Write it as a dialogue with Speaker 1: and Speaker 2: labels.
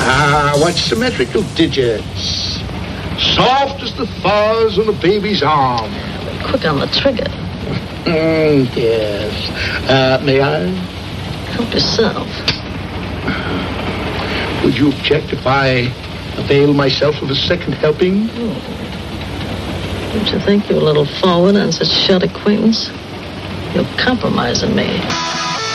Speaker 1: What symmetrical digits. Soft as the fuzz on a baby's arm.
Speaker 2: Quick on the trigger.
Speaker 1: Yes. May I?
Speaker 2: Help yourself.
Speaker 1: Would you object if I avail myself of a second helping?
Speaker 2: Don't you think you're a little forward on such short acquaintance? You're compromising me.